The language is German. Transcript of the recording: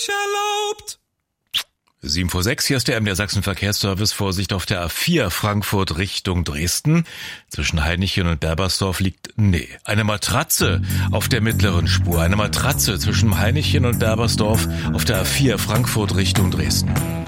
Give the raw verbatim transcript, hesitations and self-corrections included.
nicht erlaubt. sieben vor sechs, hier ist der M D R Sachsen Verkehrsservice. Vorsicht auf der A vier Frankfurt Richtung Dresden. Zwischen Hainichen und Berbersdorf liegt, nee, eine Matratze auf der mittleren Spur. Eine Matratze zwischen Hainichen und Berbersdorf auf der A vier Frankfurt Richtung Dresden.